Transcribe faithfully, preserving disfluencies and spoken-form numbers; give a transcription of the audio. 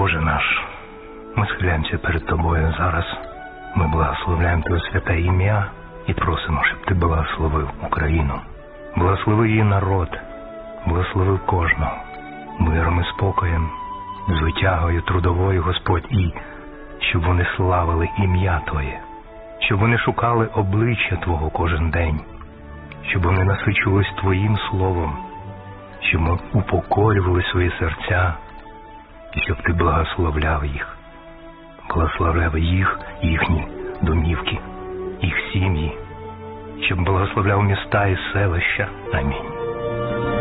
Боже наш, ми схиляємося перед Тобою зараз. Ми благословляємо Твоє святе ім'я і просимо, щоб Ти благословив Україну. Благослови її народ, благослови кожного миром і спокоєм, звитягою трудовою, Господь, і щоб вони славили ім'я Твоє, щоб вони шукали обличчя Твого кожен день, щоб вони насичувались Твоїм словом, щоб ми упокорювали свої серця, і щоб Ти благословляв їх, благословляв їх, їхні домівки, їх сім'ї, щоб благословляв міста і селища. Амінь.